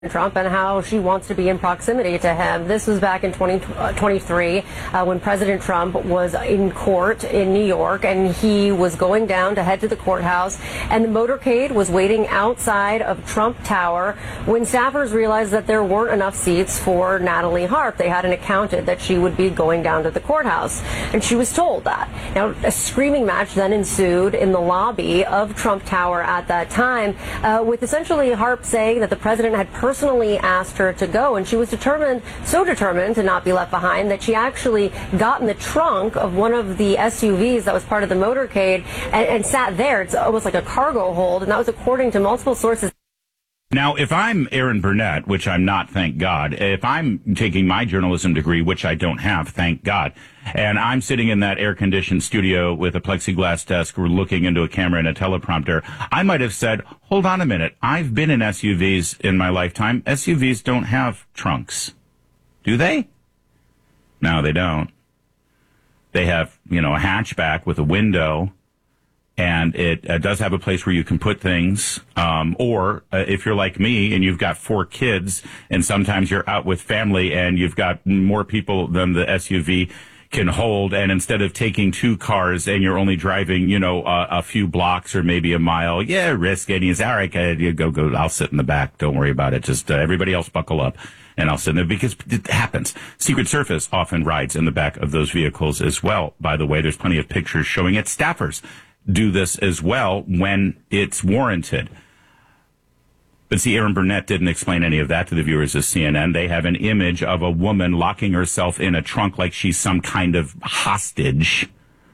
Trump and how she wants to be in proximity to him. This was back in 2023 when President Trump was in court in New York, and he was going down to head to the courthouse, and the motorcade was waiting outside of Trump Tower when staffers realized that there weren't enough seats for Natalie Harp. They hadn't accounted that she would be going down to the courthouse, and she was told that. Now, a screaming match then ensued in the lobby of Trump Tower at that time, with essentially Harp saying that the president had personally asked her to go, and she was so determined to not be left behind that she actually got in the trunk of one of the SUVs that was part of the motorcade and sat there. It's almost like a cargo hold, and that was according to multiple sources. Now, if I'm Aaron Burnett, which I'm not, thank God, if I'm taking my journalism degree, which I don't have, thank God, and I'm sitting in that air-conditioned studio with a plexiglass desk, we're looking into a camera and a teleprompter, I might have said, hold on a minute, I've been in SUVs in my lifetime. SUVs don't have trunks. Do they? No, they don't. They have, a hatchback with a window. And it does have a place where you can put things. Or if you're like me and you've got 4 kids and sometimes you're out with family and you've got more people than the SUV can hold. And instead of taking 2 cars and you're only driving, a few blocks or maybe a mile, risk it. He's all right. You go. I'll sit in the back. Don't worry about it. Just everybody else buckle up. And I'll sit in there because it happens. Secret Service often rides in the back of those vehicles as well. By the way, there's plenty of pictures showing it. Staffers do this as well when it's warranted. But see, Aaron Burnett didn't explain any of that to the viewers of CNN. They have an image of a woman locking herself in a trunk like she's some kind of hostage,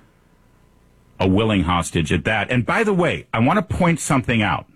a willing hostage at that. And by the way, I want to point something out.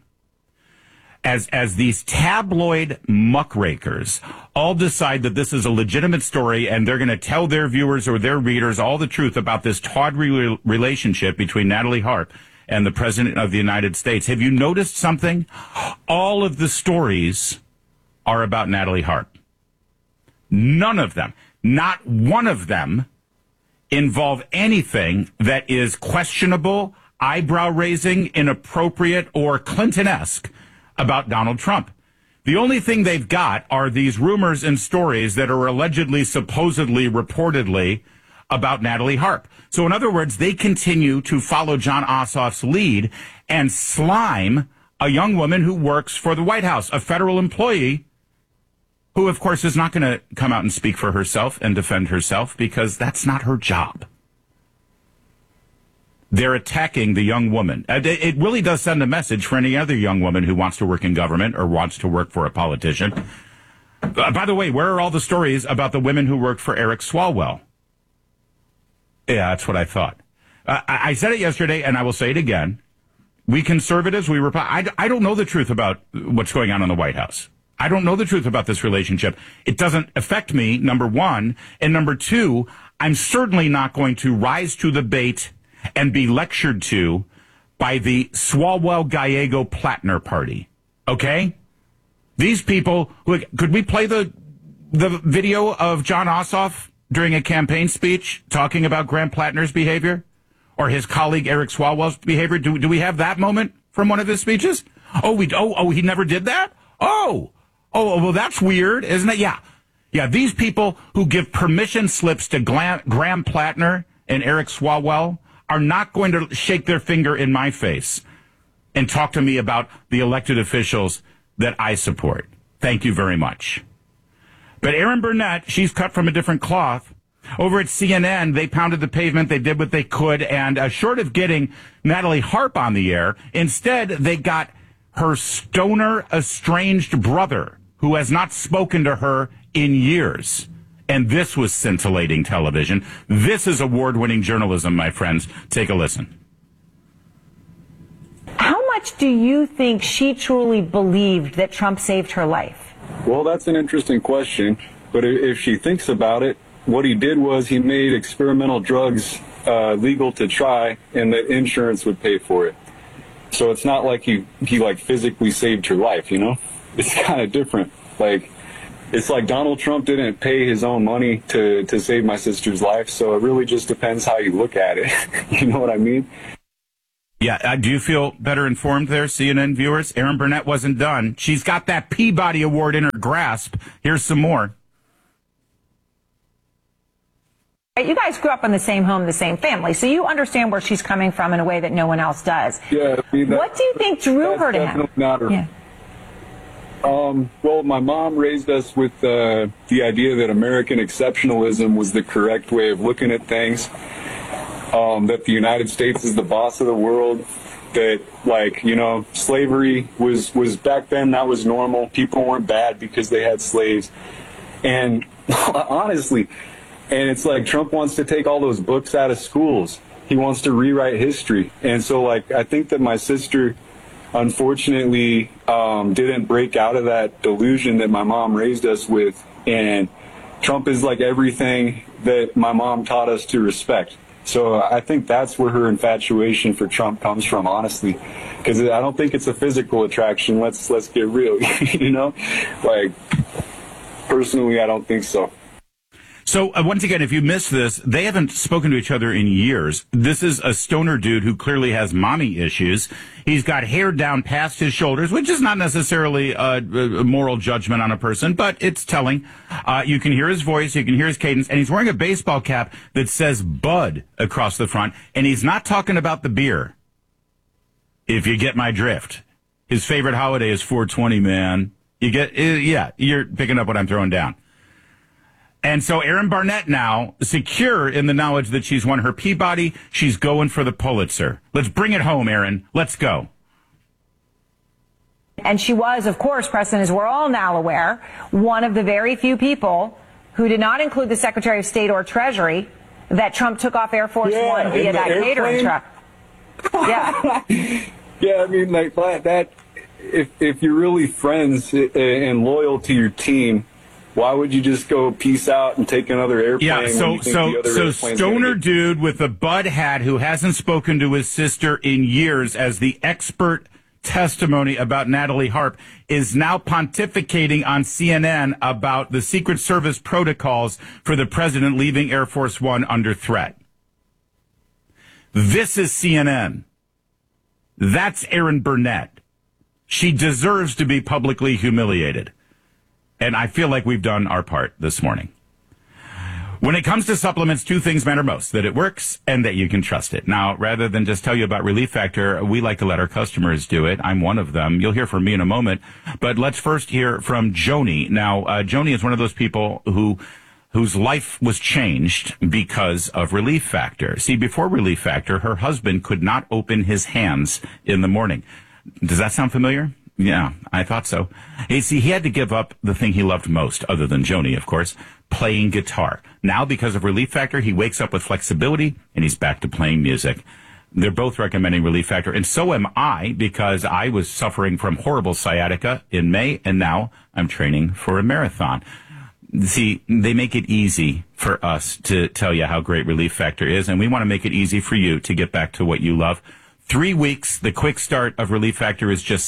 As these tabloid muckrakers all decide that this is a legitimate story and they're going to tell their viewers or their readers all the truth about this tawdry relationship between Natalie Harp and the President of the United States, have you noticed something? All of the stories are about Natalie Harp. None of them, not one of them, involve anything that is questionable, eyebrow-raising, inappropriate, or Clinton-esque about Donald Trump. The only thing they've got are these rumors and stories that are allegedly, supposedly, reportedly about Natalie Harp. So in other words, they continue to follow Jon Ossoff's lead and slime a young woman who works for the White House, a federal employee who, of course, is not going to come out and speak for herself and defend herself because that's not her job. They're attacking the young woman. It really does send a message for any other young woman who wants to work in government or wants to work for a politician. By the way, where are all the stories about the women who worked for Eric Swalwell? Yeah, that's what I thought. I said it yesterday, and I will say it again. We conservatives, I don't know the truth about what's going on in the White House. I don't know the truth about this relationship. It doesn't affect me, number one. And number two, I'm certainly not going to rise to the bait and be lectured to by the Swalwell-Gallego-Plattner party. Okay? These people, look, could we play the video of Jon Ossoff during a campaign speech talking about Graham Plattner's behavior? Or his colleague Eric Swalwell's behavior? Do we have that moment from one of his speeches? He never did that? Well, that's weird, isn't it? Yeah, these people who give permission slips to Graham Plattner and Eric Swalwell are not going to shake their finger in my face and talk to me about the elected officials that I support. Thank you very much. But Aaron Burnett, she's cut from a different cloth. Over at CNN, they pounded the pavement. They did what they could. And short of getting Natalie Harp on the air, instead they got her stoner estranged brother, who has not spoken to her in years. And this was scintillating television. This is award-winning journalism, my friends. Take a listen. How much do you think she truly believed that Trump saved her life? Well, that's an interesting question. But if she thinks about it, what he did was he made experimental drugs legal to try, and that insurance would pay for it. So it's not like he physically saved her life, It's kind of different. It's like Donald Trump didn't pay his own money to save my sister's life, so it really just depends how you look at it. You know what I mean? Yeah, do you feel better informed there, CNN viewers? Erin Burnett wasn't done. She's got that Peabody Award in her grasp. Here's some more. You guys grew up in the same home, the same family, so you understand where she's coming from in a way that no one else does. Yeah, I mean, what do you think drew her to him? Not her. Yeah. Well, my mom raised us with the idea that American exceptionalism was the correct way of looking at things. That the United States is the boss of the world, that, like, you know, slavery was back then, that was normal. People weren't bad because they had slaves. And honestly, and it's like Trump wants to take all those books out of schools. He wants to rewrite history. And so, like, I think that my sister, unfortunately, didn't break out of that delusion that my mom raised us with. And Trump is like everything that my mom taught us to respect. So I think that's where her infatuation for Trump comes from, honestly, because I don't think it's a physical attraction. Let's get real, you know, like, personally, I don't think so. So once again, if you missed this, they haven't spoken to each other in years. This is a stoner dude who clearly has mommy issues. He's got hair down past his shoulders, which is not necessarily a moral judgment on a person, but it's telling. You can hear his voice, you can hear his cadence, and he's wearing a baseball cap that says Bud across the front, and he's not talking about the beer, if you get my drift. His favorite holiday is 420, man. You get, yeah, you're picking up what I'm throwing down. And so Erin Burnett now, secure in the knowledge that she's won her Peabody, she's going for the Pulitzer. Let's bring it home, Erin. Let's go. And she was, of course, Preston, as we're all now aware, one of the very few people who did not include the Secretary of State or Treasury that Trump took off Air Force One via that catering truck. Yeah. Yeah, I mean, like that. If you're really friends and loyal to your team, why would you just go peace out and take another airplane? Yeah, so stoner dude with a Bud hat who hasn't spoken to his sister in years as the expert testimony about Natalie Harp is now pontificating on CNN about the Secret Service protocols for the president leaving Air Force One under threat. This is CNN. That's Erin Burnett. She deserves to be publicly humiliated. And I feel like we've done our part this morning. When it comes to supplements, two things matter most, that it works and that you can trust it. Now, rather than just tell you about Relief Factor, we like to let our customers do it. I'm one of them. You'll hear from me in a moment. But let's first hear from Joni. Now, Joni is one of those people whose life was changed because of Relief Factor. See, before Relief Factor, her husband could not open his hands in the morning. Does that sound familiar? Yeah, I thought so. He had to give up the thing he loved most, other than Joni, of course, playing guitar. Now, because of Relief Factor, he wakes up with flexibility, and he's back to playing music. They're both recommending Relief Factor, and so am I, because I was suffering from horrible sciatica in May, and now I'm training for a marathon. See, they make it easy for us to tell you how great Relief Factor is, and we want to make it easy for you to get back to what you love. 3 weeks, the quick start of Relief Factor is just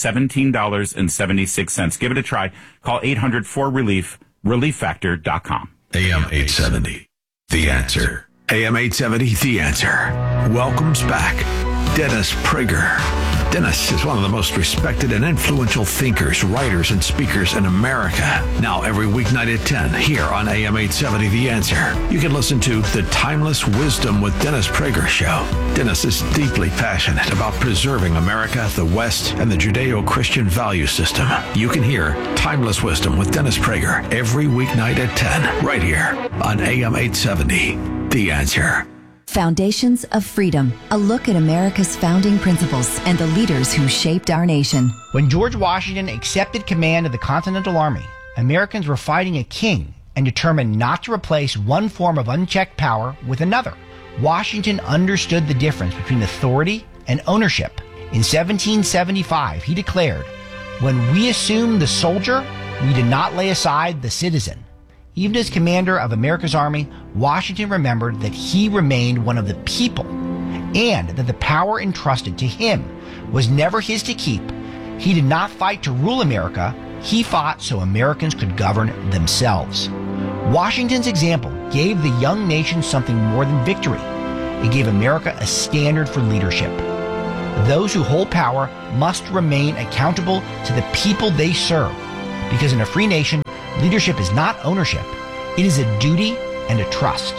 $17.76. Give it a try. Call 800-4RELIEF, relieffactor.com. AM 870, The Answer. AM 870, The Answer. Welcomes back Dennis Prager. Dennis is one of the most respected and influential thinkers, writers, and speakers in America. Now every weeknight at 10 here on AM 870 The Answer. You can listen to The Timeless Wisdom with Dennis Prager show. Dennis is deeply passionate about preserving America, the West, and the Judeo-Christian value system. You can hear Timeless Wisdom with Dennis Prager every weeknight at 10 right here on AM 870 The Answer. Foundations of Freedom, a look at America's founding principles and the leaders who shaped our nation. When George Washington accepted command of the Continental Army, Americans were fighting a king and determined not to replace one form of unchecked power with another. Washington understood the difference between authority and ownership. In 1775, he declared, "When we assume the soldier, we did not lay aside the citizen." Even as commander of America's army, Washington remembered that he remained one of the people and that the power entrusted to him was never his to keep. He did not fight to rule America. He fought so Americans could govern themselves. Washington's example gave the young nation something more than victory. It gave America a standard for leadership. Those who hold power must remain accountable to the people they serve. Because in a free nation, leadership is not ownership. It is a duty and a trust.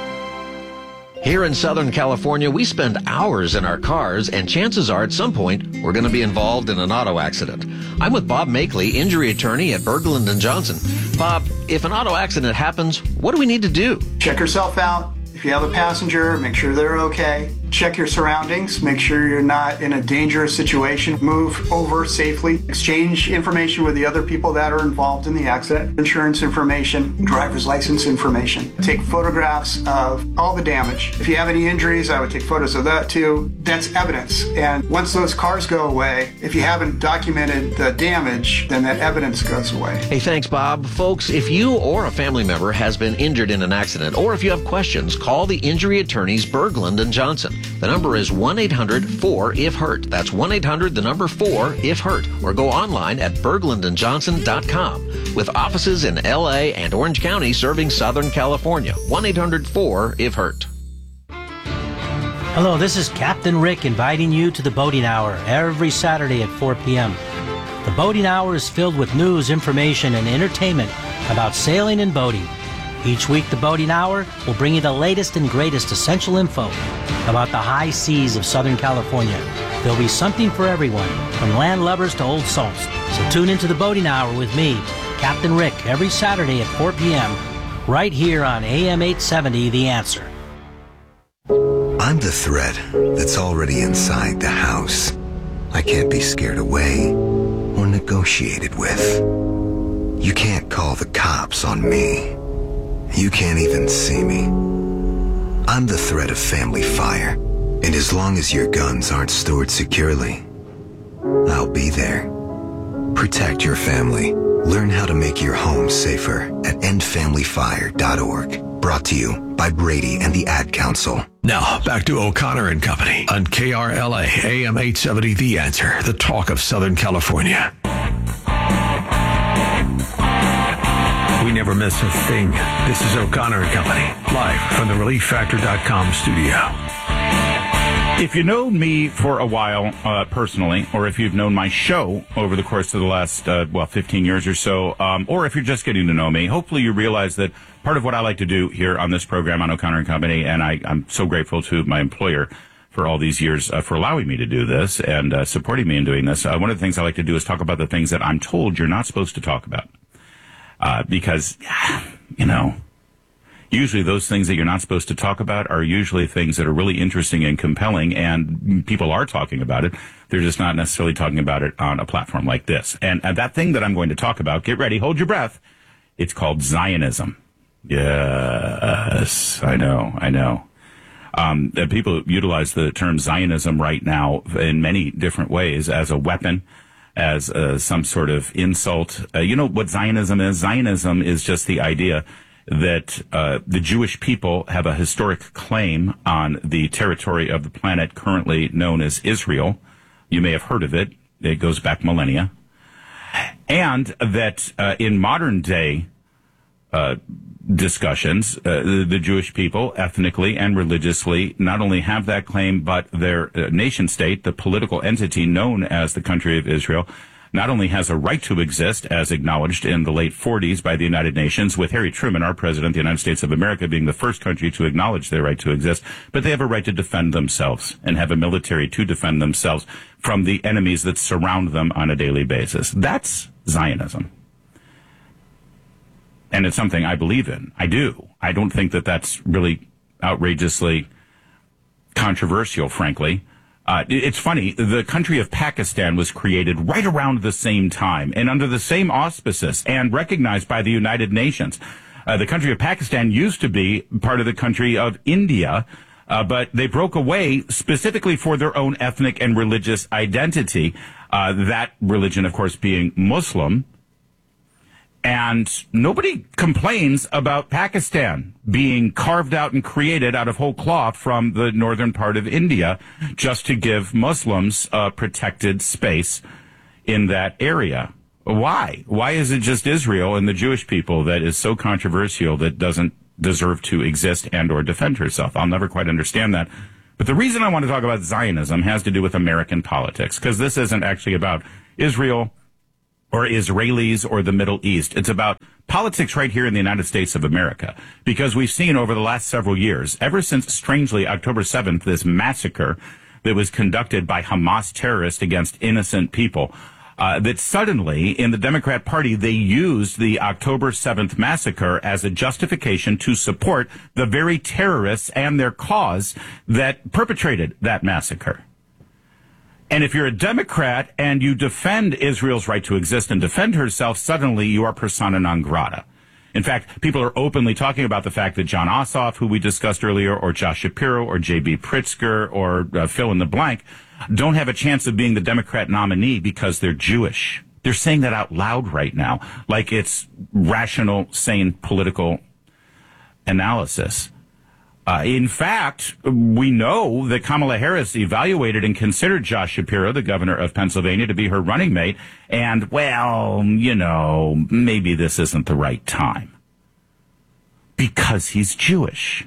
Here in Southern California, we spend hours in our cars, and chances are at some point we're going to be involved in an auto accident. I'm with Bob Makeley, injury attorney at Berglund & Johnson. Bob, if an auto accident happens, what do we need to do? Check yourself out. If you have a passenger, make sure they're okay. Check your surroundings. Make sure you're not in a dangerous situation. Move over safely. Exchange information with the other people that are involved in the accident. Insurance information, driver's license information. Take photographs of all the damage. If you have any injuries, I would take photos of that too. That's evidence. And once those cars go away, if you haven't documented the damage, then that evidence goes away. Hey, thanks, Bob. Folks, if you or a family member has been injured in an accident, or if you have questions, call the injury attorneys Berglund & Johnson. The number is 1-800-4-IF-HURT. That's 1-800-4-IF-HURT. Or go online at berglundandjohnson.com. With offices in L.A. and Orange County serving Southern California. 1-800-4-IF-HURT. Hello, this is Captain Rick inviting you to the Boating Hour every Saturday at 4 p.m. The Boating Hour is filled with news, information, and entertainment about sailing and boating. Each week, the Boating Hour will bring you the latest and greatest essential info about the high seas of Southern California. There'll be something for everyone, from land lubbers to old salts. So tune into the Boating Hour with me, Captain Rick, every Saturday at 4 p.m., right here on AM 870, The Answer. I'm the threat that's already inside the house. I can't be scared away or negotiated with. You can't call the cops on me. You can't even see me. I'm the threat of family fire, and as long as your guns aren't stored securely, I'll be there. Protect your family. Learn how to make your home safer at endfamilyfire.org. Brought to you by Brady and the Ad Council. Now, back to O'Connor and Company on KRLA AM 870, The Answer, the talk of Southern California. We never miss a thing. This is O'Connor and Company, live from the ReliefFactor.com studio. If you know me for a while personally, or if you've known my show over the course of the last, 15 years or so, or if you're just getting to know me, hopefully you realize that part of what I like to do here on this program on O'Connor and Company, and I'm so grateful to my employer for all these years for allowing me to do this and supporting me in doing this. One of the things I like to do is talk about the things that I'm told you're not supposed to talk about. Because, usually those things that you're not supposed to talk about are usually things that are really interesting and compelling, and people are talking about it. They're just not necessarily talking about it on a platform like this. And that thing that I'm going to talk about, get ready, hold your breath, it's called Zionism. Yes, I know. People utilize the term Zionism right now in many different ways as a weapon, as some sort of insult. You know what Zionism is? Zionism is just the idea that the Jewish people have a historic claim on the territory of the planet currently known as Israel. You may have heard of it. It goes back millennia. And that in modern day discussions, the Jewish people, ethnically and religiously, not only have that claim, but their nation state, the political entity known as the country of Israel, not only has a right to exist, as acknowledged in the late 40s by the United Nations, with Harry Truman, our president of the United States of America, being the first country to acknowledge their right to exist, but they have a right to defend themselves and have a military to defend themselves from the enemies that surround them on a daily basis. That's Zionism. And it's something I believe in. I do. I don't think that that's really outrageously controversial, frankly. It's funny. The country of Pakistan was created right around the same time and under the same auspices and recognized by the United Nations. The country of Pakistan used to be part of the country of India, but they broke away specifically for their own ethnic and religious identity. That religion, of course, being Muslim. And nobody complains about Pakistan being carved out and created out of whole cloth from the northern part of India just to give Muslims a protected space in that area. Why? Why is it just Israel and the Jewish people that is so controversial that doesn't deserve to exist and or defend herself? I'll never quite understand that. But the reason I want to talk about Zionism has to do with American politics, because this isn't actually about Israel or Israelis or the Middle East. It's about politics right here in the United States of America, because we've seen over the last several years, ever since, strangely, October 7th, this massacre that was conducted by Hamas terrorists against innocent people, that suddenly in the Democrat Party, they used the October 7th massacre as a justification to support the very terrorists and their cause that perpetrated that massacre. And if you're a Democrat and you defend Israel's right to exist and defend herself, suddenly you are persona non grata. In fact, people are openly talking about the fact that John Ossoff, who we discussed earlier, or Josh Shapiro, or J.B. Pritzker, or fill in the blank, don't have a chance of being the Democrat nominee because they're Jewish. They're saying that out loud right now, like it's rational, sane political analysis. In fact, we know that Kamala Harris evaluated and considered Josh Shapiro, the governor of Pennsylvania, to be her running mate. And, well, you know, maybe this isn't the right time because he's Jewish.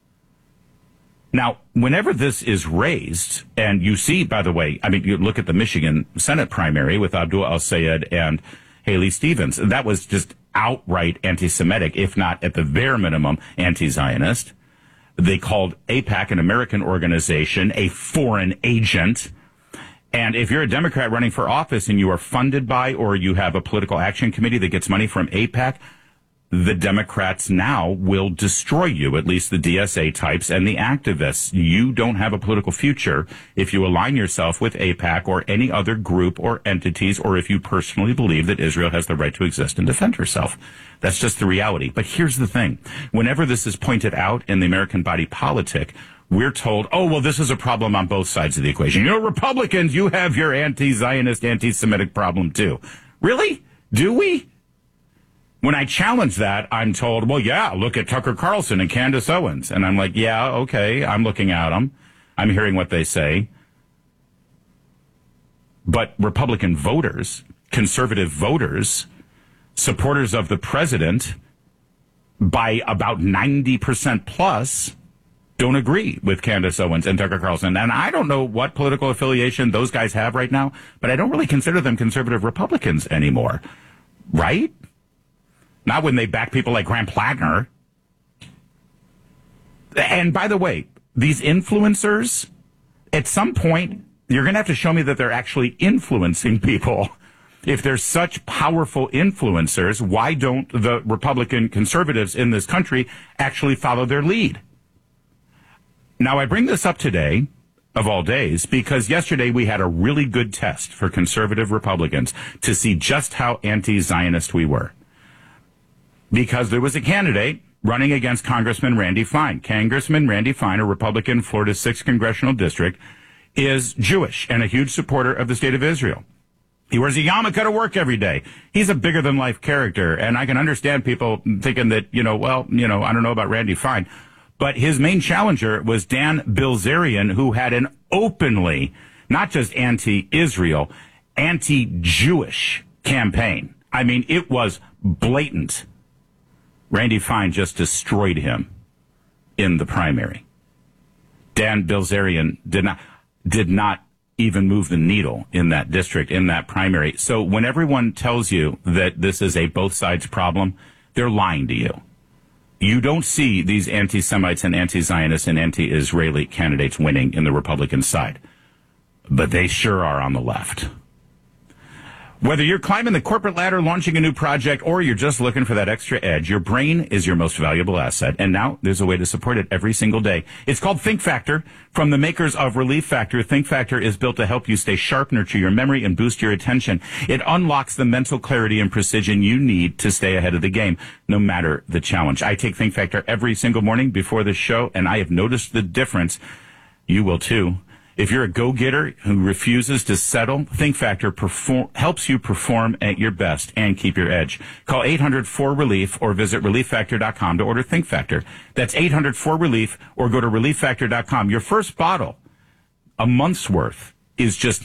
Now, whenever this is raised, and you see, by the way, I mean, you look at the Michigan Senate primary with Abdul El-Sayed and Haley Stevens. That was just outright anti-Semitic, if not at the bare minimum anti-Zionist. They called AIPAC, an American organization, a foreign agent. And if you're a Democrat running for office and you are funded by, or you have a political action committee that gets money from AIPAC, the Democrats now will destroy you, at least the DSA types and the activists. You don't have a political future if you align yourself with AIPAC or any other group or entities, or if you personally believe that Israel has the right to exist and defend herself. That's just the reality. But here's the thing. Whenever this is pointed out in the American body politic, we're told, oh, well, this is a problem on both sides of the equation. You know, Republicans, you have your anti-Zionist, anti-Semitic problem too. Really? Do we? When I challenge that, I'm told, well, yeah, look at Tucker Carlson and Candace Owens. And I'm like, yeah, okay, I'm looking at them. I'm hearing what they say. But Republican voters, conservative voters, supporters of the president, by about 90% plus, don't agree with Candace Owens and Tucker Carlson. And I don't know what political affiliation those guys have right now, but I don't really consider them conservative Republicans anymore. Right? Not when they back people like Graham Plattner. And by the way, these influencers, at some point, you're going to have to show me that they're actually influencing people. If they're such powerful influencers, why don't the Republican conservatives in this country actually follow their lead? Now, I bring this up today, of all days, because yesterday we had a really good test for conservative Republicans to see just how anti-Zionist we were. Because there was a candidate running against Congressman Randy Fine. Congressman Randy Fine, a Republican, Florida's 6th congressional district, is Jewish and a huge supporter of the state of Israel. He wears a yarmulke to work every day. He's a bigger-than-life character, and I can understand people thinking that, I don't know about Randy Fine. But his main challenger was Dan Bilzerian, who had an openly, not just anti-Israel, anti-Jewish campaign. I mean, it was blatant. Randy Fine just destroyed him in the primary. Dan Bilzerian did not even move the needle in that district, in that primary. So when everyone tells you that this is a both sides problem, they're lying to you. You don't see these anti-Semites and anti-Zionists and anti-Israeli candidates winning in the Republican side. But they sure are on the left. Whether you're climbing the corporate ladder, launching a new project, or you're just looking for that extra edge, your brain is your most valuable asset. And now there's a way to support it every single day. It's called Think Factor. From the makers of Relief Factor, Think Factor is built to help you stay sharp, nurture your memory, and boost your attention. It unlocks the mental clarity and precision you need to stay ahead of the game, no matter the challenge. I take Think Factor every single morning before this show, and I have noticed the difference. You will too. If you're a go-getter who refuses to settle, Think Factor helps you perform at your best and keep your edge. Call 800-4RELIEF or visit ReliefFactor.com to order Think Factor. That's 800-4RELIEF or go to ReliefFactor.com. Your first bottle, a month's worth, is just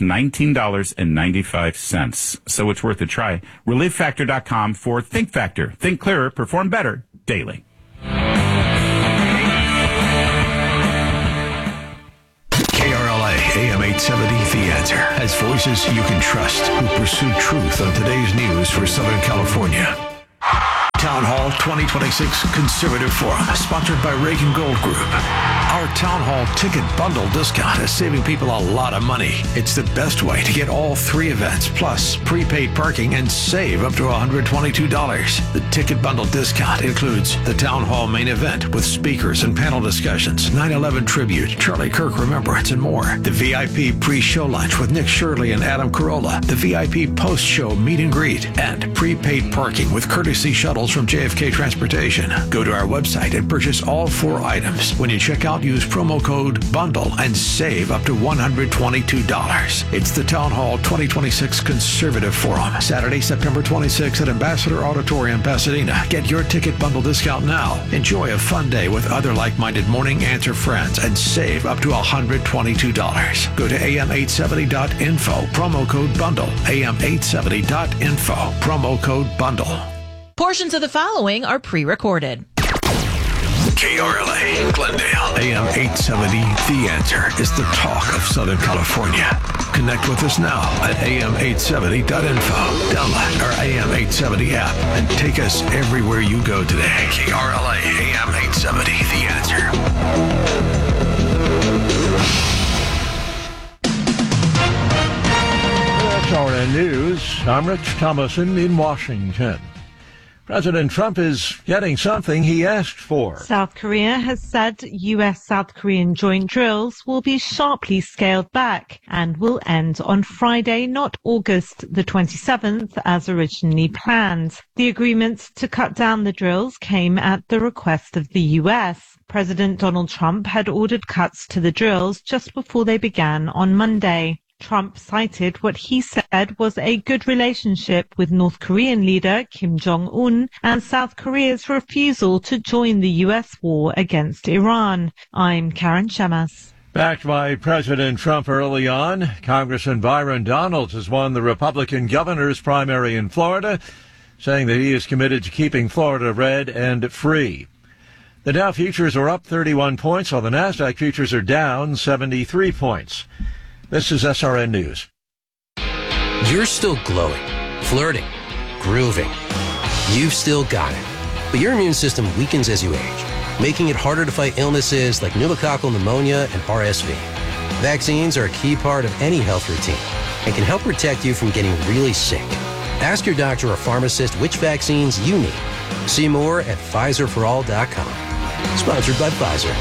$19.95. So it's worth a try. ReliefFactor.com for Think Factor. Think clearer, perform better daily. AM 870, The Answer, has voices you can trust who pursue truth on today's news for Southern California. Town Hall 2026 Conservative Forum, sponsored by Reagan Gold Group. Our Town Hall ticket bundle discount is saving people a lot of money. It's the best way to get all 3 events, plus prepaid parking, and save up to $122. The ticket bundle discount includes the Town Hall main event with speakers and panel discussions, 9/11 tribute, Charlie Kirk remembrance, and more. The VIP pre-show lunch with Nick Shirley and Adam Carolla. The VIP post-show meet and greet, and prepaid parking with courtesy shuttles from JFK Transportation. Go to our website and purchase all 4 items. When you check out, use promo code BUNDLE and save up to $122. It's the Town Hall 2026 Conservative Forum, Saturday, September 26th at Ambassador Auditorium, Pasadena. Get your ticket bundle discount now. Enjoy a fun day with other like-minded Morning Answer friends and save up to $122. Go to am870.info, promo code BUNDLE, am870.info, promo code BUNDLE. Portions of the following are pre-recorded. KRLA, Glendale, AM 870, The Answer is the talk of Southern California. Connect with us now at am870.info. Download our AM 870 app and take us everywhere you go today. KRLA, AM 870, The Answer. SRN News, I'm Rich Thomason in Washington. President Trump is getting something he asked for. South Korea has said U.S.-South Korean joint drills will be sharply scaled back and will end on Friday, not August the 27th, as originally planned. The agreement to cut down the drills came at the request of the U.S. President Donald Trump had ordered cuts to the drills just before they began on Monday. Trump cited what he said was a good relationship with North Korean leader Kim Jong-un and South Korea's refusal to join the U.S. war against Iran. I'm Karen Shemas. Backed by President Trump early on, Congressman Byron Donalds has won the Republican governor's primary in Florida, saying that he is committed to keeping Florida red and free. The Dow futures are up 31 points, while the NASDAQ futures are down 73 points. This is SRN News. You're still glowing, flirting, grooving. You've still got it. But your immune system weakens as you age, making it harder to fight illnesses like pneumococcal pneumonia and RSV. Vaccines are a key part of any health routine and can help protect you from getting really sick. Ask your doctor or pharmacist which vaccines you need. See more at PfizerForAll.com. Sponsored by Pfizer.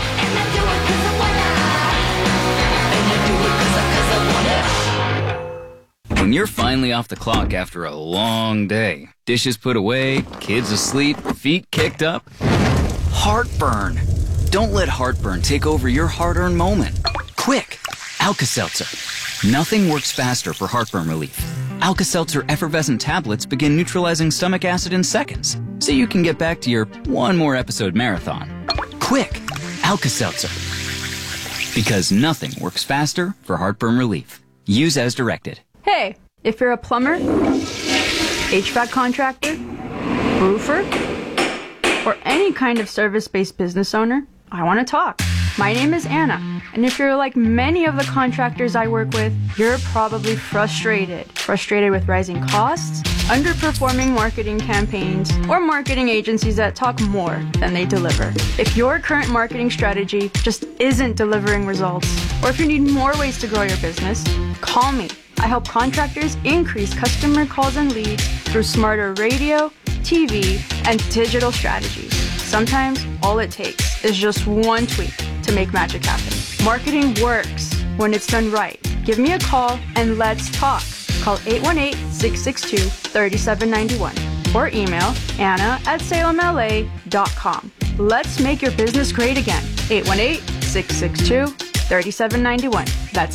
When you're finally off the clock after a long day, dishes put away, kids asleep, feet kicked up, heartburn. Don't let heartburn take over your hard-earned moment. Quick, Alka-Seltzer. Nothing works faster for heartburn relief. Alka-Seltzer effervescent tablets begin neutralizing stomach acid in seconds, so you can get back to your one more episode marathon. Quick, Alka-Seltzer. Because nothing works faster for heartburn relief. Use as directed. Hey, if you're a plumber, HVAC contractor, roofer, or any kind of service-based business owner, I want to talk. My name is Anna, and if you're like many of the contractors I work with, you're probably frustrated. Frustrated with rising costs, underperforming marketing campaigns, or marketing agencies that talk more than they deliver. If your current marketing strategy just isn't delivering results, or if you need more ways to grow your business, call me. I help contractors increase customer calls and leads through smarter radio, TV, and digital strategies. Sometimes all it takes is just one tweak to make magic happen. Marketing works when it's done right. Give me a call and let's talk. Call 818-662-3791 or email anna@salemla.com. Let's make your business great again. 818-662-3791. That's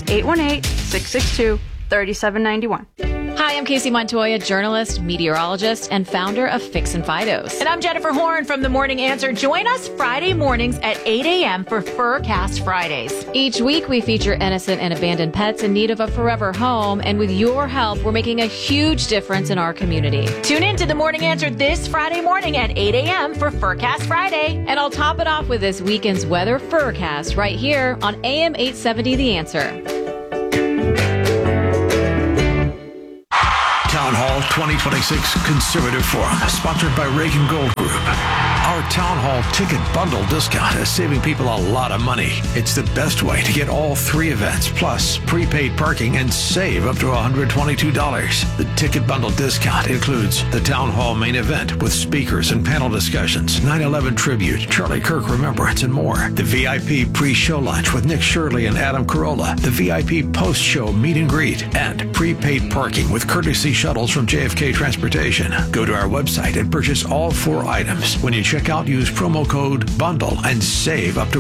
818-662-3791. Hi, I'm Casey Montoya, journalist, meteorologist, and founder of Fix and Fidos. And I'm Jennifer Horn from The Morning Answer. Join us Friday mornings at 8 a.m. for Furcast Fridays. Each week, we feature innocent and abandoned pets in need of a forever home. And with your help, we're making a huge difference in our community. Tune in to The Morning Answer this Friday morning at 8 a.m. for Furcast Friday. And I'll top it off with this weekend's weather Furcast right here on AM 870 The Answer. Town Hall 2026 Conservative Forum, sponsored by Reagan Gold Group. Our Town Hall ticket bundle discount is saving people a lot of money. It's the best way to get all 3 events, plus prepaid parking, and save up to $122. The ticket bundle discount includes the Town Hall main event with speakers and panel discussions, 9/11 tribute, Charlie Kirk remembrance, and more. The VIP pre-show lunch with Nick Shirley and Adam Carolla, the VIP post-show meet and greet, and prepaid parking with courtesy shuttles from JFK Transportation. Go to our website and purchase all 4 items. When you check out, use promo code BUNDLE and save up to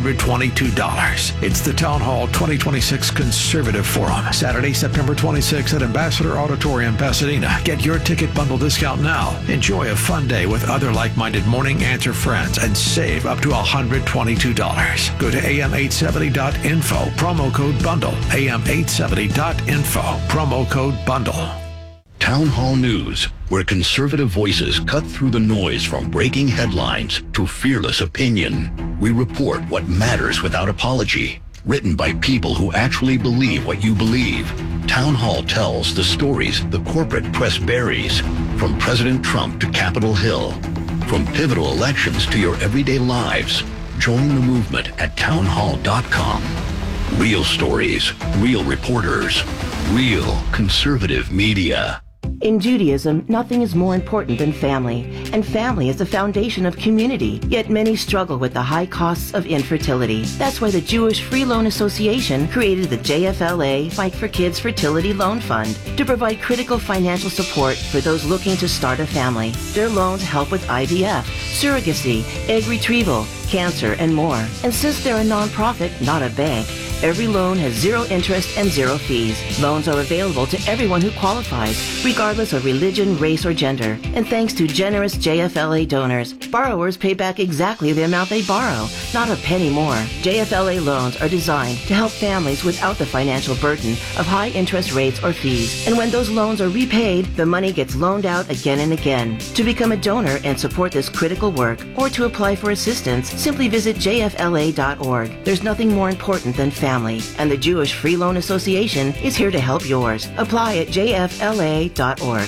$122. It's the Town Hall 2026 Conservative Forum, Saturday, September 26th at Ambassador Auditorium, Pasadena. Get your ticket bundle discount now. Enjoy a fun day with other like-minded Morning Answer friends and save up to $122. Go to am870.info, promo code BUNDLE, am870.info, promo code BUNDLE. Town Hall News, where conservative voices cut through the noise from breaking headlines to fearless opinion. We report what matters without apology. Written by people who actually believe what you believe. Town Hall tells the stories the corporate press buries, from President Trump to Capitol Hill, from pivotal elections to your everyday lives. Join the movement at townhall.com. Real stories, real reporters, real conservative media. In Judaism, nothing is more important than family, and family is the foundation of community, yet many struggle with the high costs of infertility. That's why the Jewish Free Loan Association created the JFLA Fight for Kids Fertility Loan Fund to provide critical financial support for those looking to start a family. Their loans help with IVF, surrogacy, egg retrieval, cancer, and more. And since they're a nonprofit, not a bank, every loan has 0 interest and 0 fees. Loans are available to everyone who qualifies, regardless of religion, race, or gender. And thanks to generous JFLA donors, borrowers pay back exactly the amount they borrow, not a penny more. JFLA loans are designed to help families without the financial burden of high interest rates or fees. And when those loans are repaid, the money gets loaned out again and again. To become a donor and support this critical work, or to apply for assistance, simply visit jfla.org. There's nothing more important than family, and the Jewish Free Loan Association is here to help yours. Apply at jfla.org.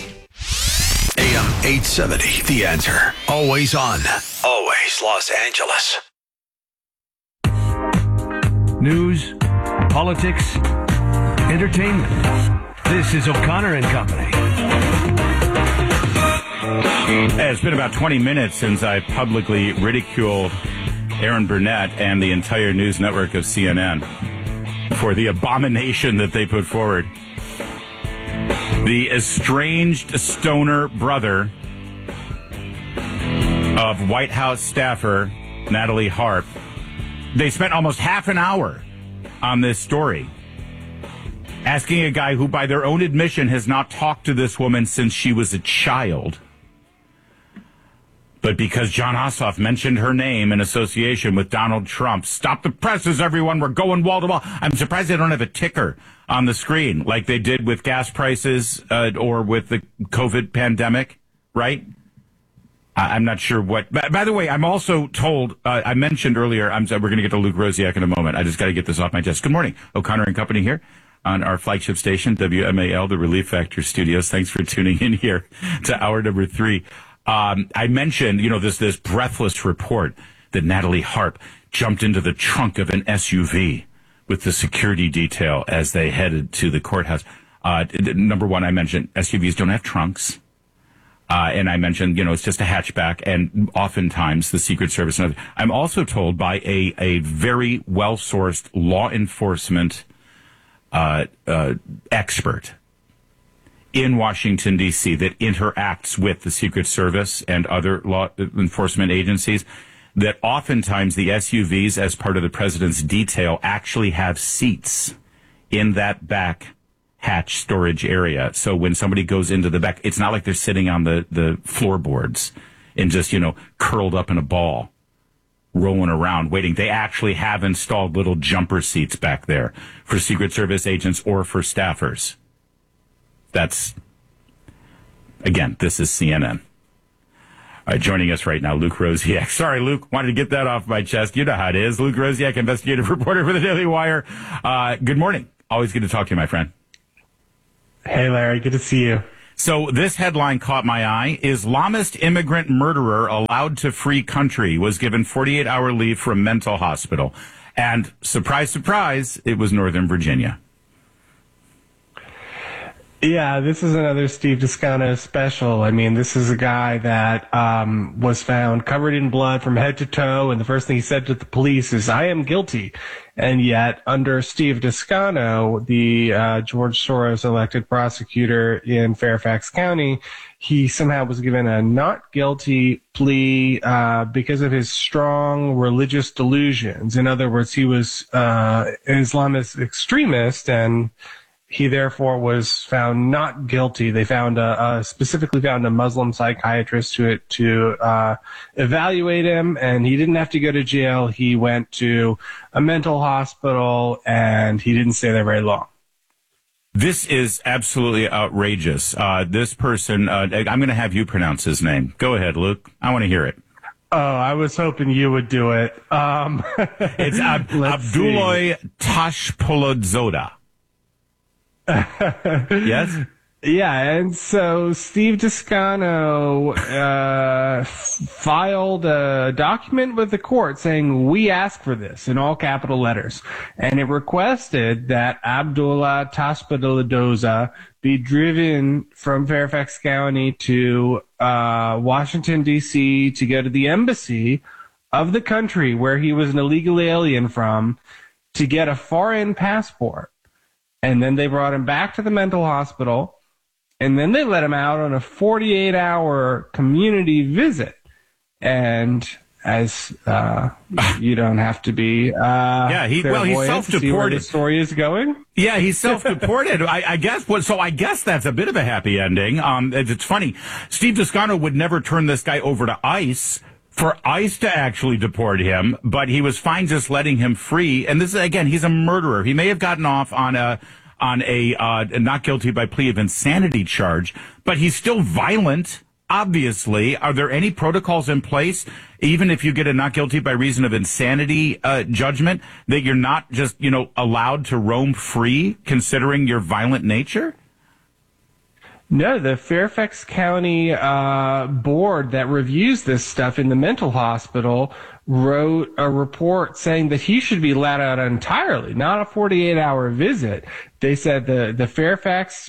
AM 870, The Answer. Always on. Always Los Angeles. News, politics, entertainment. This is O'Connor and Company. It's been about 20 minutes since I publicly ridiculed Aaron Burnett and the entire news network of CNN for the abomination that they put forward. The estranged stoner brother of White House staffer Natalie Harp. They spent almost half an hour on this story, asking a guy who, by their own admission, has not talked to this woman since she was a child. But because John Ossoff mentioned her name in association with Donald Trump, stop the presses, everyone, we're going wall to wall. I'm surprised they don't have a ticker on the screen like they did with gas prices or with the COVID pandemic, right? I'm not sure what. By the way, I'm also told, I mentioned earlier, we're going to get to Luke Rosiak in a moment. I just got to get this off my chest. Good morning. O'Connor and Company here on our flagship station, WMAL, the Relief Factor Studios. Thanks for tuning in here to hour number 3. I mentioned, this breathless report that Natalie Harp jumped into the trunk of an SUV with the security detail as they headed to the courthouse. Number one, I mentioned SUVs don't have trunks. And I mentioned, it's just a hatchback, and oftentimes the Secret Service. And I'm also told by a very well-sourced law enforcement expert in Washington, D.C., that interacts with the Secret Service and other law enforcement agencies, that oftentimes the SUVs, as part of the president's detail, actually have seats in that back hatch storage area. So when somebody goes into the back, it's not like they're sitting on the floorboards and just, curled up in a ball, rolling around, waiting. They actually have installed little jumper seats back there for Secret Service agents or for staffers. Again, this is CNN. All right, joining us right now, Luke Rosiak. Sorry, Luke, wanted to get that off my chest. You know how it is. Luke Rosiak, investigative reporter for the Daily Wire. Good morning. Always good to talk to you, my friend. Hey, Larry. Good to see you. So this headline caught my eye. Islamist immigrant murderer allowed to free country, was given 48-hour leave from mental hospital. And surprise, surprise, it was Northern Virginia. Yeah, this is another Steve Descano special. I mean, this is a guy that was found covered in blood from head to toe, and the first thing he said to the police is, "I am guilty." And yet, under Steve Descano, the George Soros elected prosecutor in Fairfax County, he somehow was given a not guilty plea because of his strong religious delusions. In other words, he was an Islamist extremist, and he therefore was found not guilty. They found specifically found a Muslim psychiatrist to evaluate him, and he didn't have to go to jail. He went to a mental hospital, and he didn't stay there very long. This is absolutely outrageous. This person, I'm going to have you pronounce his name. Go ahead, Luke. I want to hear it. Oh, I was hoping you would do it. It's Abdullah Tashpoladzoda. Yes? Yeah, and so Steve Descano filed a document with the court saying, "We ask for this," in all capital letters. And it requested that Abdullah Tashpoladzoda be driven from Fairfax County to Washington, D.C. to go to the embassy of the country where he was an illegal alien from to get a foreign passport. And then they brought him back to the mental hospital, and then they let him out on a 48-hour community visit. And as you don't have to be he's self-deported. The story is going. Yeah, he's self-deported. I guess. So I guess that's a bit of a happy ending. It's funny. Steve Descano would never turn this guy over to ICE for ICE to actually deport him, but he was fine just letting him free. And this is, again, he's a murderer. He may have gotten off on a not guilty by plea of insanity charge, but he's still violent, obviously. Are there any protocols in place, even if you get a not guilty by reason of insanity judgment, that you're not just, allowed to roam free, considering your violent nature? No, the Fairfax County board that reviews this stuff in the mental hospital wrote a report saying that he should be let out entirely, not a 48-hour visit. They said the Fairfax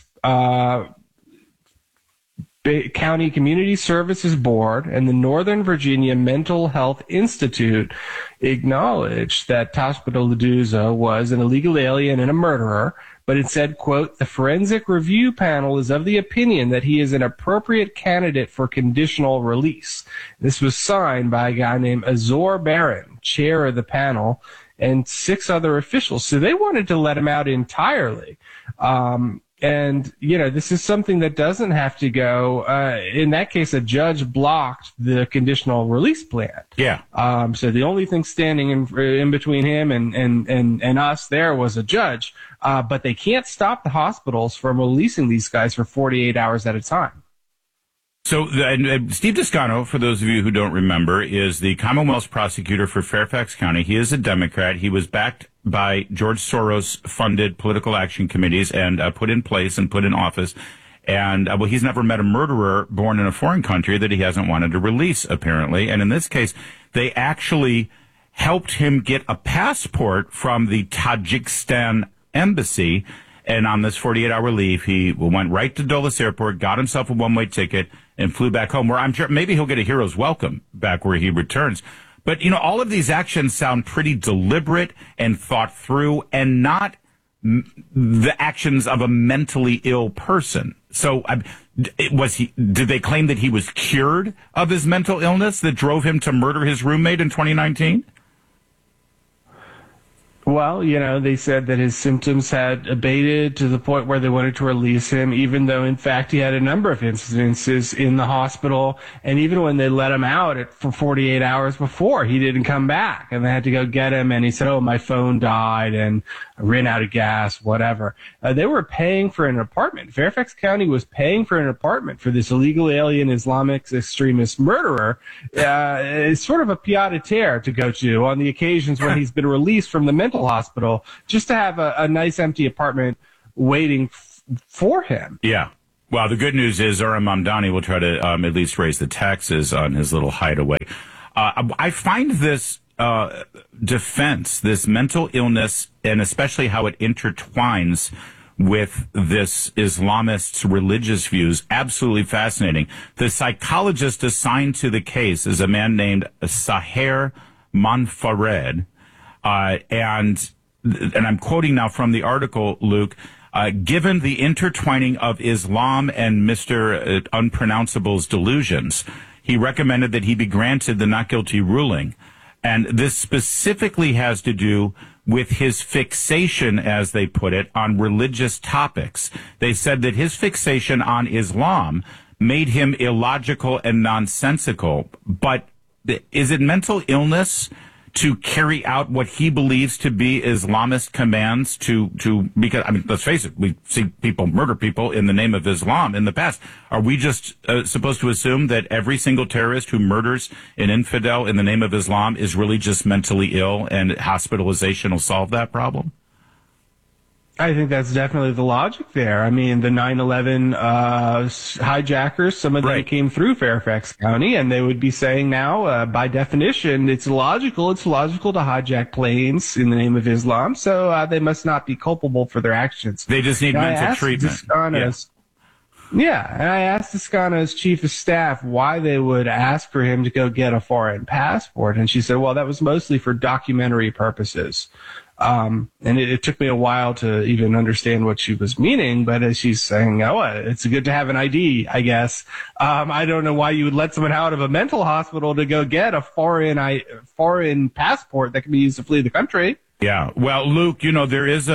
County Community Services Board and the Northern Virginia Mental Health Institute acknowledged that Tashpoladzoda was an illegal alien and a murderer, but it said, quote, "The forensic review panel is of the opinion that he is an appropriate candidate for conditional release." This was signed by a guy named Azor Barron, chair of the panel, and 6 other officials. So they wanted to let him out entirely. And, this is something that doesn't have to go. In that case, a judge blocked the conditional release plan. Yeah. So the only thing standing in between him and us there was a judge. But they can't stop the hospitals from releasing these guys for 48 hours at a time. So Steve Descano, for those of you who don't remember, is the Commonwealth's prosecutor for Fairfax County. He is a Democrat. He was backed by George Soros-funded political action committees and put in place and put in office. And, he's never met a murderer born in a foreign country that he hasn't wanted to release, apparently. And in this case, they actually helped him get a passport from the Tajikistan embassy. And on this 48-hour leave, he went right to Dulles Airport, got himself a one-way ticket, and flew back home, where I'm sure maybe he'll get a hero's welcome back where he returns. But, all of these actions sound pretty deliberate and thought through, and not the actions of a mentally ill person. So did they claim that he was cured of his mental illness that drove him to murder his roommate in 2019? Well, they said that his symptoms had abated to the point where they wanted to release him, even though, in fact, he had a number of incidences in the hospital. And even when they let him out for 48 hours before, he didn't come back. And they had to go get him. And he said, "Oh, my phone died and I ran out of gas," whatever. They were paying for an apartment. Fairfax County was paying for an apartment for this illegal alien Islamic extremist murderer. It's sort of a pied-à-terre to go to on the occasions when he's been released from the mental hospital, just to have a nice empty apartment waiting for him. Yeah. Well, the good news is Zohran Mamdani will try to at least raise the taxes on his little hideaway. I find this defense, this mental illness, and especially how it intertwines with this Islamist's religious views, absolutely fascinating. The psychologist assigned to the case is a man named Saher Monfared, and I'm quoting now from the article, Luke. Given the intertwining of Islam and Mr. Unpronounceable's delusions, he recommended that he be granted the not guilty ruling. And this specifically has to do with his fixation, as they put it, on religious topics. They said that his fixation on Islam made him illogical and nonsensical. But is it mental illness to carry out what he believes to be Islamist commands because, I mean, let's face it, we see people murder people in the name of Islam in the past. Are we just supposed to assume that every single terrorist who murders an infidel in the name of Islam is really just mentally ill and hospitalization will solve that problem? I think that's definitely the logic there. I mean, the 9/11 hijackers, some of them came through Fairfax County, and they would be saying now, by definition, it's illogical to hijack planes in the name of Islam, so they must not be culpable for their actions. They just need mental treatment. Yeah, and I asked Toscano's chief of staff why they would ask for him to go get a foreign passport, and she said, well, that was mostly for documentary purposes. And it took me a while to even understand what she was meaning, but as she's saying, oh, it's good to have an ID, I guess. I don't know why you would let someone out of a mental hospital to go get a foreign passport that can be used to flee the country. Yeah. Well, Luke, you know, there is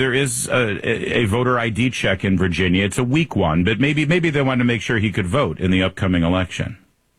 a voter ID check in Virginia. It's a weak one, but maybe they wanted to make sure he could vote in the upcoming election.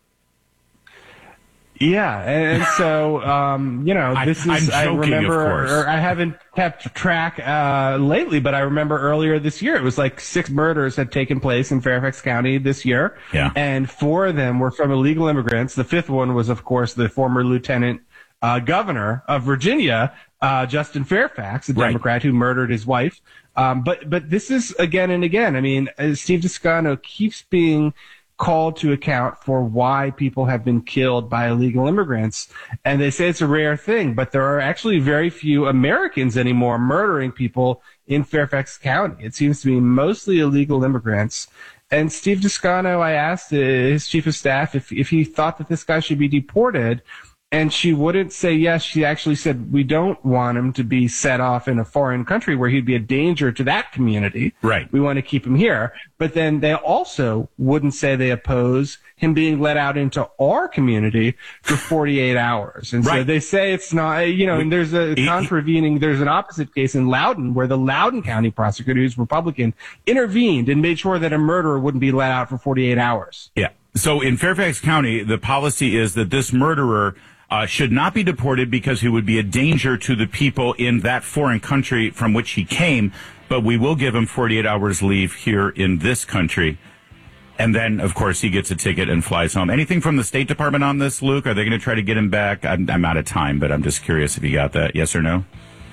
Yeah, and so, this is, I remember, or I haven't kept track lately, but I remember earlier this year, it was like 6 murders had taken place in Fairfax County this year. Yeah. And 4 of them were from illegal immigrants. The 5th one was, of course, the former lieutenant governor of Virginia, Justin Fairfax, a Democrat who murdered his wife. But this is again and again. I mean, Steve Toscano keeps being called to account for why people have been killed by illegal immigrants. And they say it's a rare thing, but there are actually very few Americans anymore murdering people in Fairfax County. It seems to be mostly illegal immigrants. And Steve Toscano, I asked his chief of staff if he thought that this guy should be deported. And she wouldn't say yes. She actually said, we don't want him to be set off in a foreign country where he'd be a danger to that community. Right. We want to keep him here. But then they also wouldn't say they oppose him being let out into our community for 48 hours. And so they say it's not, and there's there's an opposite case in Loudoun where the Loudoun County prosecutor, who's Republican, intervened and made sure that a murderer wouldn't be let out for 48 hours. Yeah. So in Fairfax County, the policy is that this murderer should not be deported because he would be a danger to the people in that foreign country from which he came, but we will give him 48 hours leave here in this country. And then, of course, he gets a ticket and flies home. Anything from the State Department on this, Luke? Are they going to try to get him back? I'm out of time, but I'm just curious if you got that. Yes or no?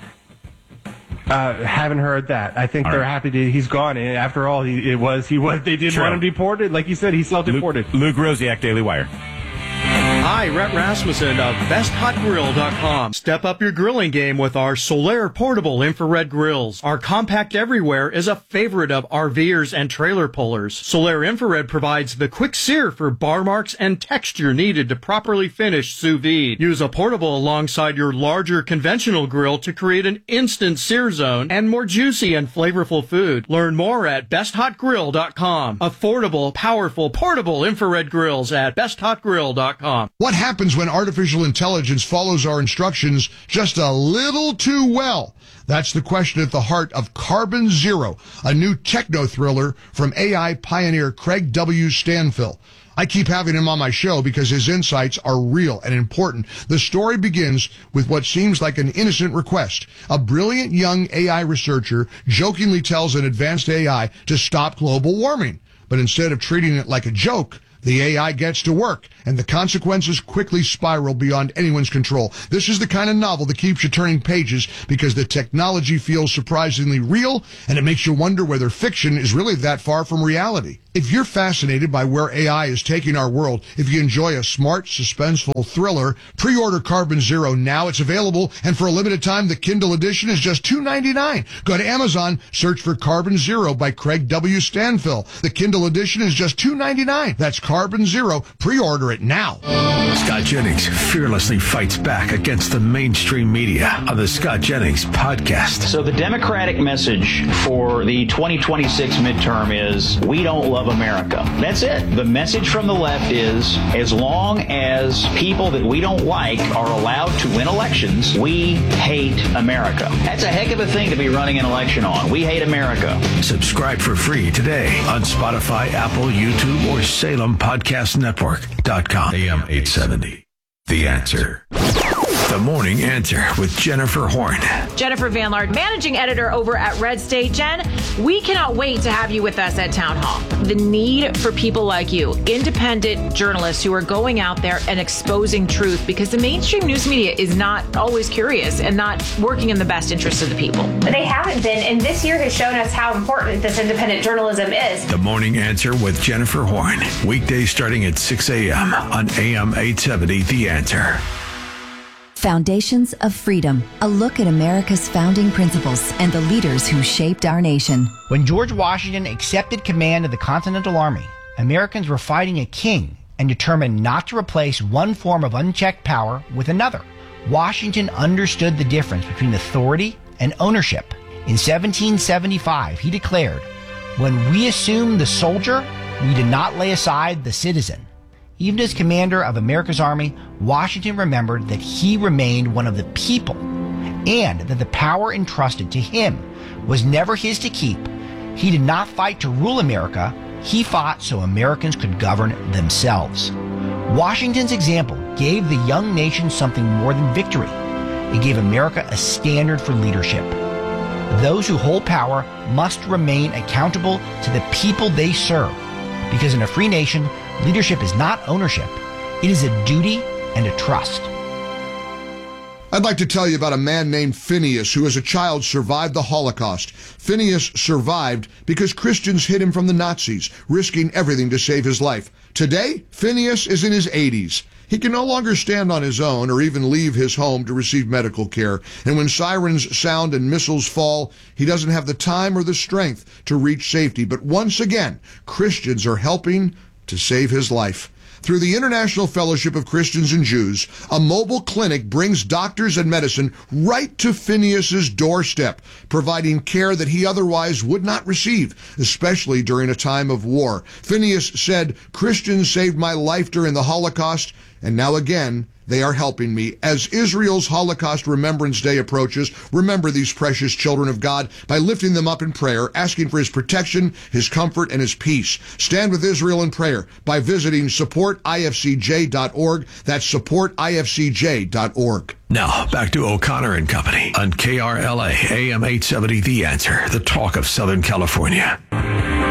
Haven't heard that. I think they're happy he's gone. After all, they did want him deported. Like you said, he's self-deported. Luke Rosiak, Daily Wire. Hi, Rhett Rasmussen of BestHotGrill.com. Step up your grilling game with our Solaire portable infrared grills. Our compact everywhere is a favorite of RVers and trailer pullers. Solaire infrared provides the quick sear for bar marks and texture needed to properly finish sous vide. Use a portable alongside your larger conventional grill to create an instant sear zone and more juicy and flavorful food. Learn more at BestHotGrill.com. Affordable, powerful, portable infrared grills at BestHotGrill.com. What happens when artificial intelligence follows our instructions just a little too well? That's the question at the heart of Carbon Zero, a new techno-thriller from AI pioneer Craig W. Stanfill. I keep having him on my show because his insights are real and important. The story begins with what seems like an innocent request. A brilliant young AI researcher jokingly tells an advanced AI to stop global warming. But instead of treating it like a joke, The AI gets to work, and the consequences quickly spiral beyond anyone's control. This is the kind of novel that keeps you turning pages because the technology feels surprisingly real, and it makes you wonder whether fiction is really that far from reality. If you're fascinated by where AI is taking our world, if you enjoy a smart, suspenseful thriller, pre-order Carbon Zero now. It's available, and for a limited time, the Kindle edition is just $2.99. Go to Amazon, search for Carbon Zero by Craig W. Stanfill. The Kindle edition is just $2.99. That's Carbon Zero. Pre-order it now. Scott Jennings fearlessly fights back against the mainstream media on the Scott Jennings podcast. So the Democratic message for the 2026 midterm is, we don't love America. That's it. The message from the left is, as long as people that we don't like are allowed to win elections, we hate America. That's a heck of a thing to be running an election on. We hate America. Subscribe for free today on Spotify, Apple, YouTube, or SalemPodcastNetwork.com. AM 870. The Answer. The Morning Answer with Jennifer Horn. Jennifer Van Laard, managing editor over at Red State. Jen, we cannot wait to have you with us at Town Hall. The need for people like you, independent journalists who are going out there and exposing truth, because the mainstream news media is not always curious and not working in the best interest of the people. They haven't been, and this year has shown us how important this independent journalism is. The Morning Answer with Jennifer Horn. Weekdays starting at 6 a.m. on AM 870 The Answer. Foundations of Freedom, a look at America's founding principles and the leaders who shaped our nation. When George Washington accepted command of the Continental Army, Americans were fighting a king and determined not to replace one form of unchecked power with another. Washington understood the difference between authority and ownership. In 1775, he declared, "When we assume the soldier, we did not lay aside the citizen." Even as commander of America's army, Washington remembered that he remained one of the people and that the power entrusted to him was never his to keep. He did not fight to rule America. He fought so Americans could govern themselves. Washington's example gave the young nation something more than victory. It gave America a standard for leadership. Those who hold power must remain accountable to the people they serve, because in a free nation, leadership is not ownership. It is a duty and a trust. I'd like to tell you about a man named Phineas who as a child survived the Holocaust. Phineas survived because Christians hid him from the Nazis, risking everything to save his life. Today, Phineas is in his 80s. He can no longer stand on his own or even leave his home to receive medical care. And when sirens sound and missiles fall, he doesn't have the time or the strength to reach safety. But once again, Christians are helping to save his life. Through the International Fellowship of Christians and Jews, a mobile clinic brings doctors and medicine right to Phineas's doorstep, providing care that he otherwise would not receive, especially during a time of war. Phineas said, "Christians saved my life during the Holocaust, and now again, they are helping me." As Israel's Holocaust Remembrance Day approaches, remember these precious children of God by lifting them up in prayer, asking for his protection, his comfort, and his peace. Stand with Israel in prayer by visiting supportifcj.org. That's supportifcj.org. Now, back to O'Connor and Company on KRLA AM 870 The Answer, the talk of Southern California.